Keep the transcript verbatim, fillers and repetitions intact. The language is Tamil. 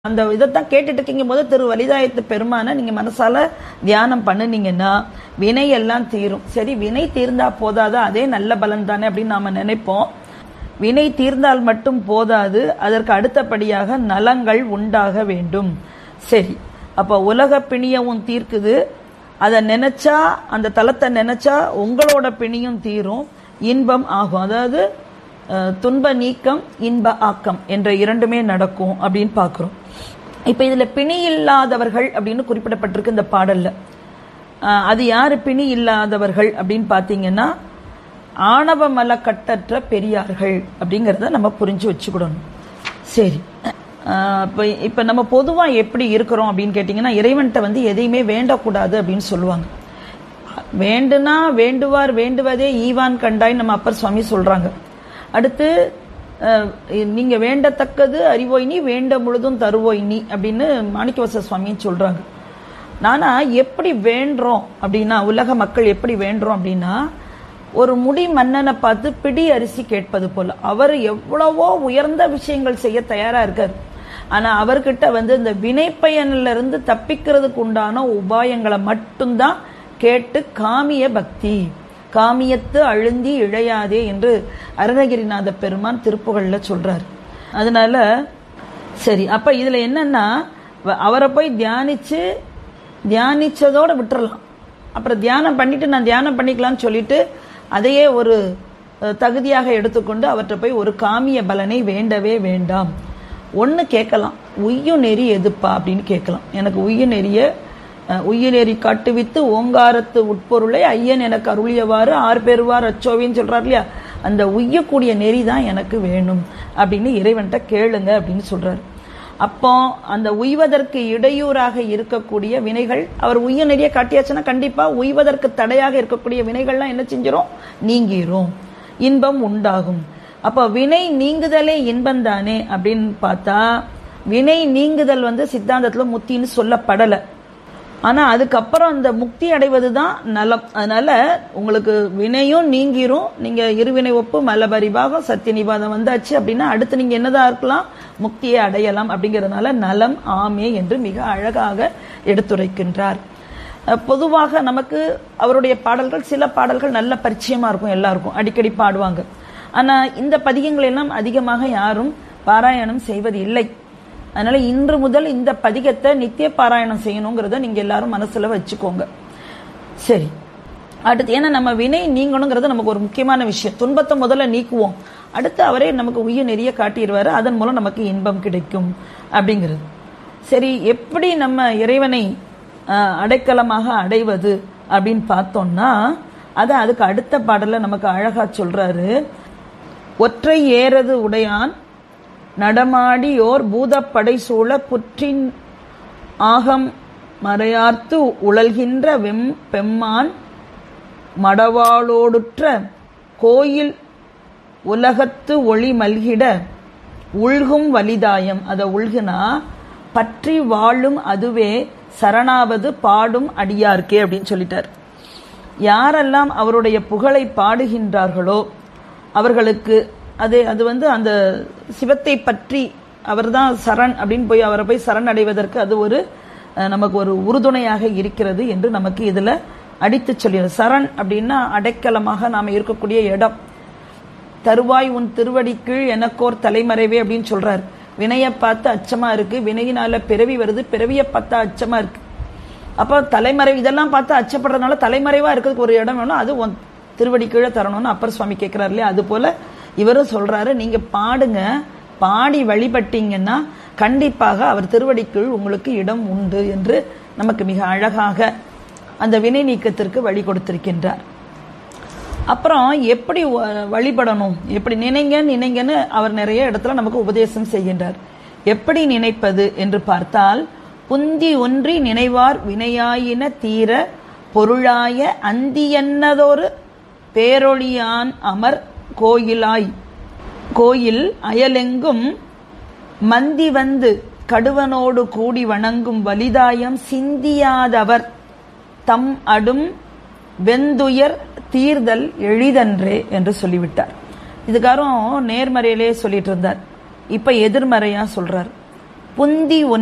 அந்த இதைத்தான் கேட்டுட்டு இருக்கீங்க போது திரு வலிதாயத்து பெருமான நீங்க மனசால தியானம் பண்ணுனீங்கன்னா வினை எல்லாம் தீரும். சரி, வினை தீர்ந்தா போதாது, அதே நல்ல பலன் தானே அப்படின்னு நாம நினைப்போம். வினை தீர்ந்தால் மட்டும் போதாது, அதற்கு அடுத்தபடியாக நலங்கள் உண்டாக வேண்டும். சரி, அப்ப உலக பிணியவும் தீர்க்குது, அதை நினைச்சா அந்த தலத்தை நினைச்சா உங்களோட பிணியும் தீரும், இன்பம் ஆகும். அதாவது துன்ப நீக்கம் இன்ப ஆக்கம் என்ற இரண்டுமே நடக்கும் அப்படின்னு பாக்குறோம். இப்ப இதுல பிணி இல்லாதவர்கள் அப்படின்னு குறிப்பிடப்பட்டிருக்கு இந்த பாடல்ல. அது யாரு பிணி இல்லாதவர்கள் அப்படின்னு பாத்தீங்கன்னா ஆணவ மல கட்டற்ற பெரியார்கள் அப்படிங்கறத நம்ம புரிஞ்சு வச்சுக்கிடணும். சரி, இப்ப நம்ம பொதுவா எப்படி இருக்கிறோம் அப்படின்னு கேட்டீங்கன்னா, இறைவன்கிட்ட வந்து எதையுமே வேண்டக்கூடாது அப்படின்னு சொல்லுவாங்க. வேண்டுனா வேண்டுவார் வேண்டுவதே ஈவான் கண்டாய் நம்ம அப்பர் சுவாமி சொல்றாங்க. அடுத்து நீங்க வேண்டத்தக்கது அறிவோய் நீ, வேண்ட முழுதும் தருவோய் நீ அப்படின்னு மாணிக்கவாசகர் சுவாமி சொல்றாங்க. நானா எப்படி வேண்டுறோம் அப்படின்னா, உலக மக்கள் எப்படி வேண்டுறோம் அப்படின்னா, ஒரு முடி மன்னனை பார்த்து பிடி அரிசி கேட்பது போல. அவர் எவ்வளவோ உயர்ந்த விஷயங்கள் செய்ய தயாரா இருக்காரு. ஆனா அவர்கிட்ட வந்து இந்த வினைப்பயன்ல இருந்து தப்பிக்கிறதுக்கு உண்டான உபாயங்களை மட்டும்தான் கேட்டு காமிய பக்தி, காமியத்து அழுந்தி இழையாதே என்று அருணகிரிநாத பெருமான் திருப்புகள்ல சொல்றாரு. அதனால சரி, அப்ப இதுல என்னன்னா, அவரை போய் தியானிச்சு தியானிச்சதோட விட்டுறலாம். அப்புறம் தியானம் பண்ணிட்டு நான் தியானம் பண்ணிக்கலாம்னு சொல்லிட்டு அதையே ஒரு தகுதியாக எடுத்துக்கொண்டு அவற்றை போய் ஒரு காமிய பலனை வேண்டவே வேண்டாம். ஒன்னு கேட்கலாம், உய்யு நெறி எதுப்பா அப்படின்னு கேட்கலாம். எனக்கு உய்யு நெறிய உயிரெறி காட்டுவித்து ஓங்காரத்து உட்பொருளை ஐயன் எனக்கு அருளியவாறு ஆறு பெறுவார் அச்சோவின்னு சொல்றாரு இல்லையா, அந்த உய்யக்கூடிய நெறி தான் எனக்கு வேணும் அப்படின்னு இறைவன்கிட்ட கேளுங்க அப்படின்னு சொல்றாரு. அப்போ அந்த உய்வதற்கு இடையூறாக இருக்கக்கூடிய வினைகள், அவர் உய்ய நெறிய காட்டியாச்சுன்னா கண்டிப்பா உய்வதற்கு தடையாக இருக்கக்கூடிய வினைகள்லாம் என்ன செஞ்சிரும், நீங்கிரும், இன்பம் உண்டாகும். அப்ப வினை நீங்குதலே இன்பம் தானே அப்படின்னு பார்த்தா, வினை நீங்குதல் வந்து சித்தாந்தத்துல முத்தின்னு சொல்லப்படல. ஆனா அதுக்கப்புறம் அந்த முக்தி அடைவதுதான் நலம். அதனால உங்களுக்கு வினையும் நீங்கிரும், நீங்க இருவினை ஒப்பு மலபரிபாகம் சத்திய நிபாதம் வந்தாச்சு அப்படின்னா அடுத்து நீங்க என்னதான் இருக்கலாம், முக்தியை அடையலாம். அப்படிங்கறதுனால நலம் ஆமே என்று மிக அழகாக எடுத்துரைக்கின்றார். பொதுவாக நமக்கு அவருடைய பாடல்கள், சில பாடல்கள் நல்ல பரிச்சயமா இருக்கும், எல்லாருக்கும் அடிக்கடி பாடுவாங்க. ஆனா இந்த பதிகங்கள் எல்லாம் அதிகமாக யாரும் பாராயணம் செய்வது இல்லை. அதனால இன்று முதல் இந்த பதிகத்தை நித்திய பாராயணம் செய்யணுங்கிறத நீங்க எல்லாரும் மனசுல வச்சுக்கோங்க. சரி, அடுத்து ஏன்னா நம்ம வினை நீங்கணுங்கிறது நமக்கு ஒரு முக்கியமான விஷயம். துன்பத்தை முதல்ல நீக்குவோம், அடுத்து அவரே நமக்கு உய்ய நெறிய காட்டிடுவாரு, அதன் மூலம் நமக்கு இன்பம் கிடைக்கும் அப்படிங்கிறது. சரி, எப்படி நம்ம இறைவனை அடைக்கலமாக அடைவது அப்படின்னு பார்த்தோம்னா, அத அதுக்கு அடுத்த பாடல்ல நமக்கு அழகா சொல்றாரு. ஒற்றை ஏறது உடையான் நடமாடியோர் பூதப்படை சூழ புற்றின் ஆகம் மறையார்த்து உழல்கின்ற வெம் பெம்மான் மடவாளோடுற்ற கோயில் உலகத்து ஒளி மல்கிட உள்கும் வலிதாயம். அத உள்குனா பற்றி வாழும் அதுவே சரணாவது பாடும் அடியார்க்கே அப்படின்னு சொல்லிட்டார். யாரெல்லாம் அவருடைய புகழை பாடுகின்றார்களோ அவர்களுக்கு அது அது வந்து அந்த சிவத்தை பற்றி அவர்தான் சரண் அப்படின்னு போய் அவரை போய் சரண் அடைவதற்கு அது ஒரு நமக்கு ஒரு உறுதுணையாக இருக்கிறது என்று நமக்கு இதுல அடித்து சொல்லிடுறது. சரண் அப்படின்னா அடைக்கலமாக நாம இருக்கக்கூடிய இடம். தருவாய் உன் திருவடி கீழ் எனக்கோர் தலைமறைவே அப்படின்னு சொல்றாரு. வினைய பார்த்து அச்சமா இருக்கு, வினையினால பிறவி வருது, பிறவிய பார்த்தா அச்சமா இருக்கு. அப்ப தலைமறை இதெல்லாம் பார்த்து அச்சப்படுறதுனால தலைமறைவா இருக்கிறதுக்கு ஒரு இடம் வேணும், அது உன் திருவடி கீழே தரணும்னு அப்பர் சுவாமி கேட்கிறாரு இல்லையா. அது போல இவரும் சொல்றாரு, நீங்க பாடுங்க, பாடி வழிபட்டீங்கன்னா கண்டிப்பாக அவர் திருவடிக்குள் உங்களுக்கு இடம் உண்டு என்று நமக்கு மிக அழகாக அந்த வினை நீக்கத்திற்கு வழி கொடுத்திருக்கின்றார். அப்புறம் எப்படி வழிபடணும், எப்படி நினைங்க நினைங்கன்னு அவர் நிறைய இடத்துல நமக்கு உபதேசம் செய்கின்றார். எப்படி நினைப்பது என்று பார்த்தால், புந்தி ஒன்றி நினைவார் வினையாயின தீர பொருளாய அந்தியன்னதொரு பேரொழியான் அமர் கோயிலாய் கோயில் அயலெங்கும் மந்தி வந்து கடுவனோடு கூடி வணங்கும் வலிதாயம் சிந்தியாதவர் தம் அடும் வெந்துயர் தீர்தல் எளிதன்றே என்று சொல்லிவிட்டார். இதுக்காரும் நேர்மறையிலே சொல்லிட்டு இருந்தார், இப்ப எதிர்மறையா சொல்றார். புந்தி